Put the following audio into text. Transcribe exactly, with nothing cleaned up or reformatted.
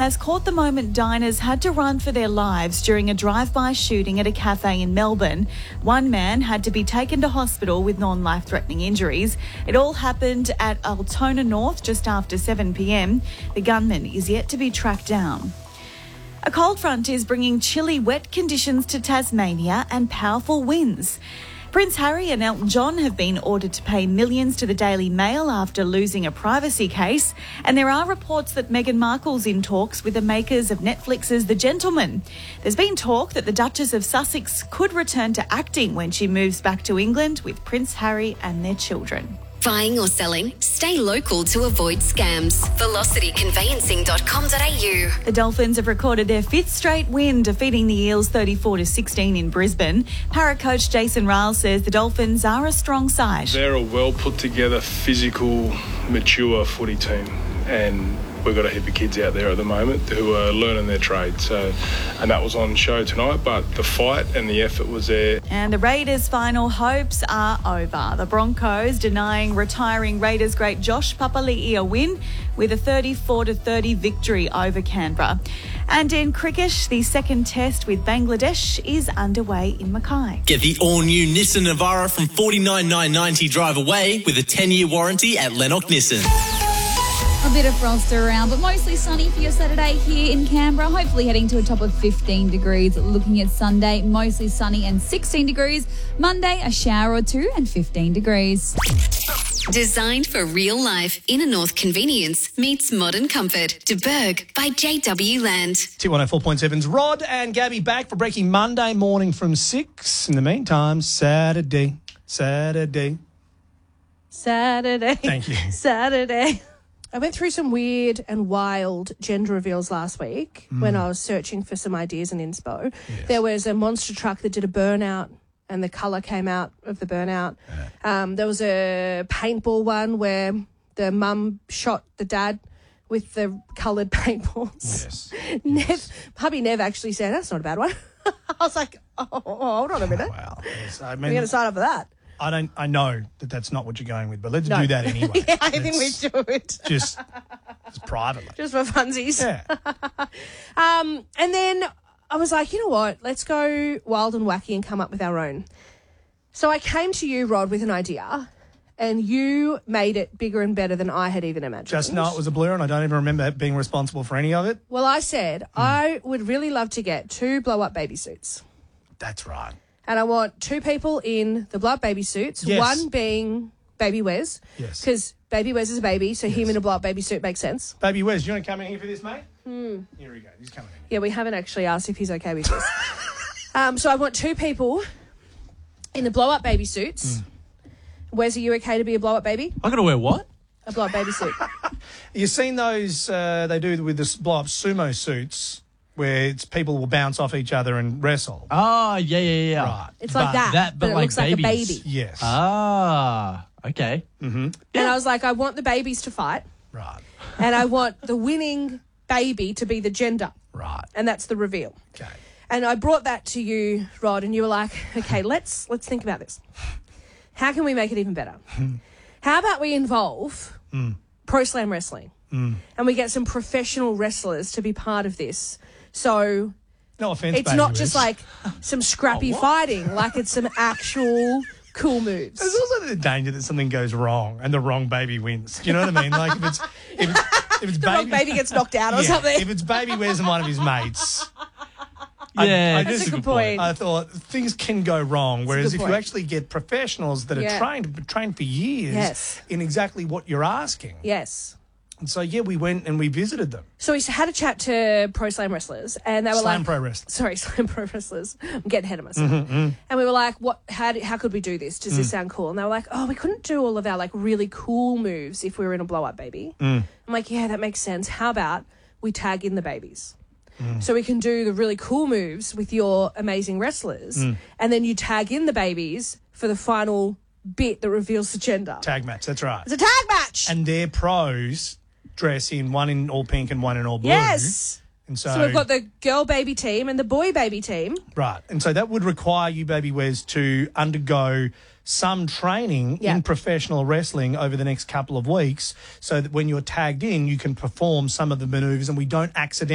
has caught the moment diners had to run for their lives during a drive-by shooting at a cafe in Melbourne. One man had to be taken to hospital with non-life-threatening injuries. It all happened at Altona North just after seven p m. The gunman is yet to be tracked down. A cold front is bringing chilly, wet conditions to Tasmania and powerful winds. Prince Harry and Elton John have been ordered to pay millions to the Daily Mail after losing a privacy case. And there are reports that Meghan Markle's in talks with the makers of Netflix's The Gentleman. There's been talk that the Duchess of Sussex could return to acting when she moves back to England with Prince Harry and their children. Buying or selling? Stay local to avoid scams. velocity conveyancing dot com dot a u. The Dolphins have recorded their fifth straight win, defeating the Eels thirty-four to sixteen in Brisbane. Para coach Jason Ryle says the Dolphins are a strong side. They're a well put together, physical, mature footy team, and we've got a heap of kids out there at the moment who are learning their trade. So, and that was on show tonight, but the fight and the effort was there. And the Raiders' final hopes are over. The Broncos denying retiring Raiders great Josh Papali'i a win with a thirty-four to thirty victory over Canberra. And in cricket, the second test with Bangladesh is underway in Mackay. Get the all-new Nissan Navara from forty-nine thousand nine hundred ninety drive away with a ten-year warranty at Lennox Nissan. A bit of frost around, but mostly sunny for your Saturday here in Canberra. Hopefully heading to a top of fifteen degrees. Looking at Sunday, mostly sunny and sixteen degrees. Monday, a shower or two and fifteen degrees. Designed for real life, Inner North convenience meets modern comfort. De Berg by J W Land. T one oh four point seven's Rod and Gabby back for breaking Monday morning from six. In the meantime, Saturday, Saturday. Saturday. Thank you. Saturday. I went through some weird and wild gender reveals last week mm. when I was searching for some ideas in inspo. Yes. There was a monster truck that did a burnout and the colour came out of the burnout. Yeah. Um, there was a paintball one where the mum shot the dad with the coloured paintballs. Yes. Nev, yes. Hubby Nev actually said, that's not a bad one. I was like, oh, oh, hold on a minute. Wow. Yes, I mean, we're going to sign up for that. I don't. I know that that's not what you're going with, but let's no. do that anyway. yeah, I think we should. Just, just privately. Just for funsies. Yeah. um, and then I was like, you know what? Let's go wild and wacky and come up with our own. So I came to you, Rod, with an idea, and you made it bigger and better than I had even imagined. Just know it was a blur, and I don't even remember being responsible for any of it. Well, I said mm. I would really love to get two blow-up baby suits. That's right. And I want two people in the blow-up baby suits, yes. one being Baby Wes. Yes. Because Baby Wes is a baby, so yes. him in a blow-up baby suit makes sense. Baby Wes, do you want to come in here for this, mate? Hmm. Here we go. He's coming in. Yeah, we haven't actually asked if he's okay with this. um, so I want two people in the blow-up baby suits. Mm. Wes, are you okay to be a blow-up baby? I got to wear what? A blow-up baby suit. You've seen those uh, they do with the blow-up sumo suits where it's people will bounce off each other and wrestle. Oh, yeah, yeah, yeah. Right. It's like but that, that, but, but it like looks babies. like a baby. Yes. Ah, okay. Mm-hmm. And I was like, I want the babies to fight. Right. And I want the winning baby to be the gender. Right. And that's the reveal. Okay. And I brought that to you, Rod, and you were like, okay, let's let's think about this. How can we make it even better? How about we involve mm. Pro Slam Wrestling mm. and we get some professional wrestlers to be part of this? So no offense, it's not just like some scrappy oh, fighting, like it's some actual cool moves. There's also the danger that something goes wrong and the wrong baby wins. Do you know what I mean? Like if it's if it's, if it's the baby, wrong baby gets knocked out or yeah, something. If it's Baby Wes and one of his mates. Yeah, I, I that's just, a good point. I thought things can go wrong, whereas if point. you actually get professionals that are Yeah. trained trained for years Yes. in exactly what you're asking. Yes. And so, yeah, we went and we visited them. So we had a chat to Pro Slam wrestlers, and they were Slam like, Pro Wrestlers. Sorry, Slam Pro Wrestlers. I'm getting ahead of myself. Mm-hmm, mm. And we were like, "What? How? Do, how could we do this? Does Mm. this sound cool?" And they were like, "Oh, we couldn't do all of our like really cool moves if we were in a blow up baby." Mm. I'm like, "Yeah, that makes sense. How about we tag in the babies?" Mm. So we can do the really cool moves with your amazing wrestlers, Mm. and then you tag in the babies for the final bit that reveals the gender. Tag match, that's right. It's a tag match. And their pros dress in one in all pink and one in all blue. Yes. And so, So we've got the girl baby team and the boy baby team. right. And so that would require you, Baby Wes, to undergo some training Yeah. in professional wrestling over the next couple of weeks so that when you're tagged in, you can perform some of the maneuvers and we don't accidentally